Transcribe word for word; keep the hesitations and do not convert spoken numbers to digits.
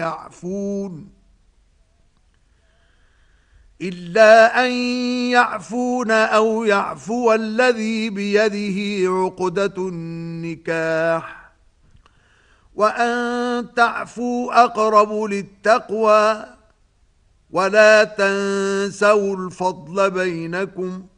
يعفون إلا أن يعفون أو يعفو الذي بيده عقدة النكاح وأن تعفوا أقرب للتقوى ولا تنسوا الفضل بينكم